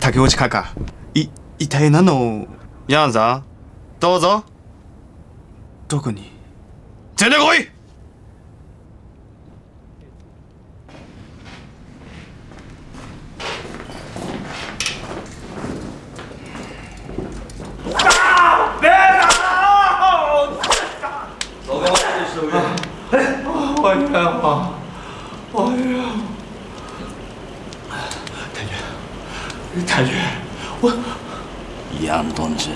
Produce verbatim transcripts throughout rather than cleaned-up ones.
竹内カカ、い遺体なの。ヤンさん、どうぞ。どこに？出てこい！ 别打！老干妈，这是不是？哎，我冤枉，我冤枉！太君，太君，我杨同志，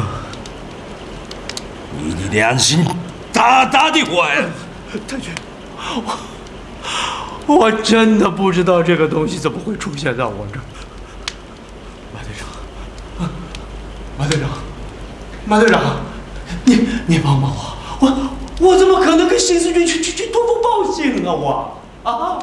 你的良心大大的坏！ 太君，我我真的不知道这个东西怎么会出现在我这儿。马队长，马队长。马队长，你你帮帮我，我我怎么可能跟新四军去去去通风报信啊我啊！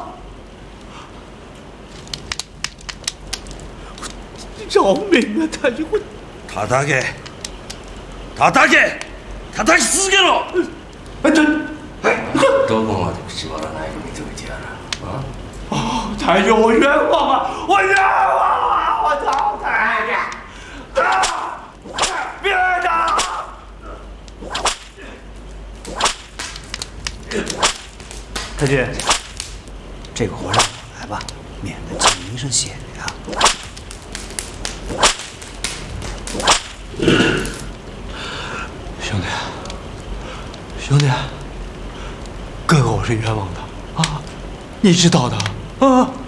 饶命啊！太君，我叩け、叩け、叩き続けろ！ 哎这どこまで口割らないように見ておいてやる。啊！ 哦，太君，我冤枉啊！我冤枉啊！我操，太君！啊！别打！ 太君，这个活让我来吧，免得溅您一身血呀。 兄弟，兄弟，哥哥我是冤枉的啊，你知道的啊。